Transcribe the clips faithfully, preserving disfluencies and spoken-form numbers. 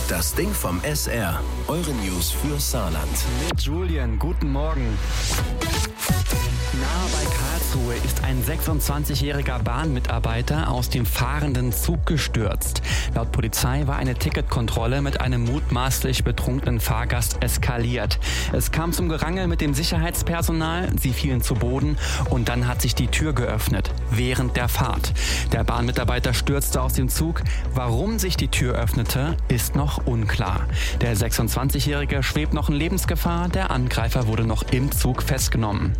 Das Ding vom S R. Eure News für Saarland. Mit Julian, guten Morgen. Nahe bei Karlsruhe ist ein sechsundzwanzigjähriger Bahnmitarbeiter aus dem fahrenden Zug gestürzt. Laut Polizei war eine Ticketkontrolle mit einem mutmaßlich betrunkenen Fahrgast eskaliert. Es kam zum Gerangel mit dem Sicherheitspersonal, sie fielen zu Boden und dann hat sich die Tür geöffnet, während der Fahrt. Der Bahnmitarbeiter stürzte aus dem Zug. Warum sich die Tür öffnete, ist noch unklar. Der sechsundzwanzigjährige schwebt noch in Lebensgefahr, der Angreifer wurde noch im Zug festgenommen.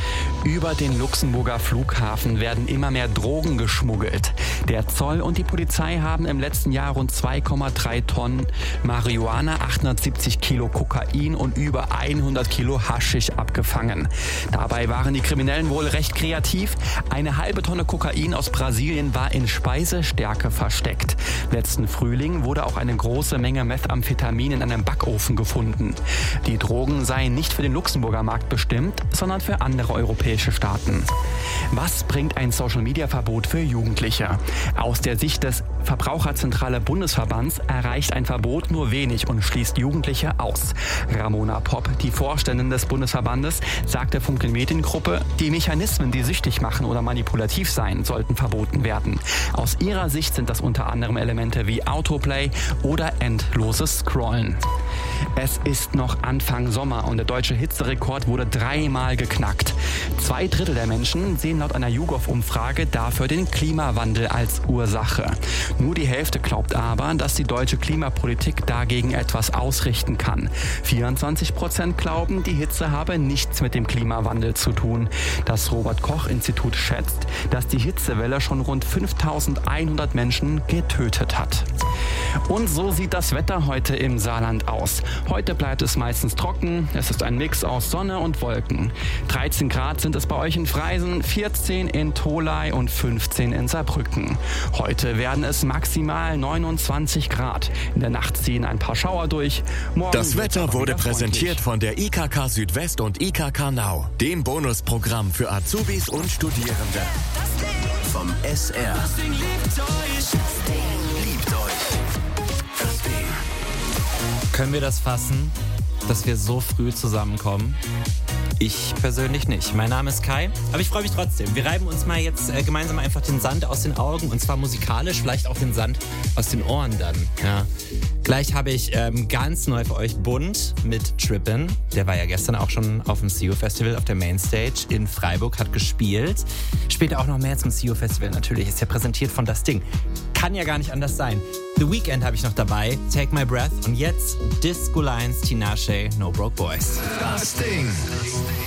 Über den Luxemburger Flughafen werden immer mehr Drogen geschmuggelt. Der Zoll und die Polizei haben im letzten Jahr rund zwei Komma drei Tonnen Marihuana, achthundertsiebzig Kilo Kokain und über hundert Kilo Haschisch abgefangen. Dabei waren die Kriminellen wohl recht kreativ. Eine halbe Tonne Kokain aus Brasilien war in Speisestärke versteckt. Letzten Frühling wurde auch eine große Menge Methamphetamin in einem Backofen gefunden. Die Drogen seien nicht für den Luxemburger Markt bestimmt, sondern für andere europäische Staaten. Was bringt ein Social-Media-Verbot für Jugendliche? Aus der Sicht des Verbraucherzentrale Bundesverbands erreicht ein Verbot nur wenig und schließt Jugendliche aus. Ramona Popp, die Vorständin des Bundesverbandes, sagte Funke Mediengruppe, die Mechanismen, die süchtig machen oder manipulativ sein, sollten verboten werden. Aus ihrer Sicht sind das unter anderem Elemente wie Autoplay oder endloses Scrollen. Es ist noch Anfang Sommer und der deutsche Hitzerekord wurde dreimal geknackt. Zwei Drittel der Menschen sehen laut einer YouGov-Umfrage dafür den Klimawandel als Ursache. Nur die Hälfte glaubt aber, dass die deutsche Klimapolitik dagegen etwas ausrichten kann. vierundzwanzig Prozent glauben, die Hitze habe nichts mit dem Klimawandel zu tun. Das Robert-Koch-Institut schätzt, dass die Hitzewelle schon rund fünftausendeinhundert Menschen getötet hat. Und so sieht das Wetter heute im Saarland aus. Heute bleibt es meistens trocken. Es ist ein Mix aus Sonne und Wolken. dreizehn Grad sind es bei euch in Freisen, vierzehn in Tholey und fünfzehn in Saarbrücken. Heute werden es maximal neunundzwanzig Grad. In der Nacht ziehen ein paar Schauer durch. Morgen das Wetter wurde präsentiert von der I K K Südwest und I K K Now, dem Bonusprogramm für Azubis und Studierende. Vom S R. Das Ding liebt euch. Das Ding liebt euch. Das Ding. Können wir das fassen, dass wir so früh zusammenkommen? Ich persönlich nicht. Mein Name ist Kai, aber ich freue mich trotzdem. Wir reiben uns mal jetzt äh, gemeinsam einfach den Sand aus den Augen und zwar musikalisch, vielleicht auch den Sand aus den Ohren dann. Ja. Gleich habe ich ähm, ganz neu für euch Bunt mit Trippin'. Der war ja gestern auch schon auf dem C U Festival auf der Mainstage in Freiburg, hat gespielt. Später auch noch mehr zum C U Festival natürlich. Ist ja präsentiert von Das Ding. Kann ja gar nicht anders sein. The Weeknd habe ich noch dabei, Take My Breath und jetzt Disco Lions, Tinashe, No Broke Boys. Das Ding.